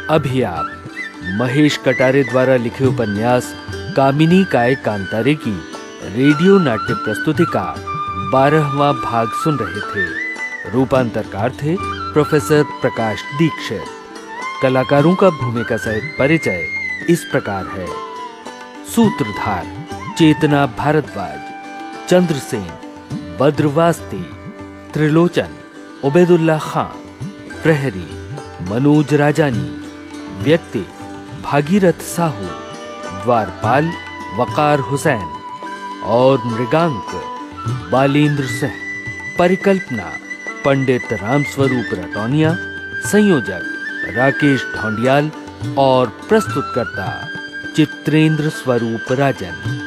अभी आप महेश कटारे द्वारा लिखे उपन्यास कामिनी काय कांतारे की रेडियो नाट्य प्रस्तुति का 12वां भाग सुन रहे थे। रूपांतरकार थे प्रोफेसर प्रकाश दीक्षित। कलाकारों का भूमिका सहित परिचय इस प्रकार है। सूत्रधार चेतना भारद्वाज, चंद्रसेन बद्रवास्ती, त्रिलोचन उबैदुल्ला खां, प्रहरी मनोज राजानी, व्यक्ति भागीरथ साहू, द्वारपाल वकार हुसैन और मृगांक बालेंद्र सिंह। परिकल्पना पंडित रामस्वरूप रतौनिया, संयोजक राकेश ढोंडियाल और प्रस्तुतकर्ता चित्रेंद्र स्वरूप राजन।